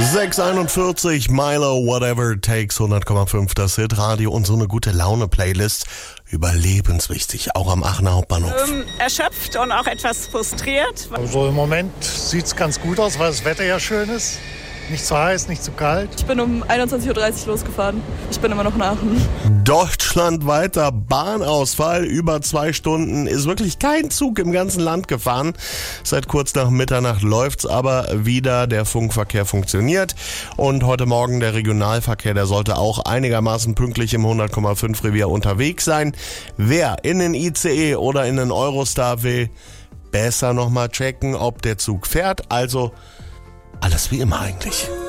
6:41, Milo, Whatever Takes, 100,5 das Hitradio und so eine gute Laune-Playlist. Überlebenswichtig, auch am Aachener Hauptbahnhof. Erschöpft und auch etwas frustriert. Also im Moment sieht es ganz gut aus, weil das Wetter ja schön ist. Nicht zu heiß, nicht zu kalt. Ich bin um 21.30 Uhr losgefahren. Ich bin immer noch in Aachen. Deutschlandweiter Bahnausfall. Über 2 Stunden ist wirklich kein Zug im ganzen Land gefahren. Seit kurz nach Mitternacht läuft's aber wieder. Der Funkverkehr funktioniert. Und heute Morgen der Regionalverkehr, der sollte auch einigermaßen pünktlich im 100,5 Revier unterwegs sein. Wer in den ICE oder in den Eurostar will, besser nochmal checken, ob der Zug fährt. Also alles wie immer eigentlich.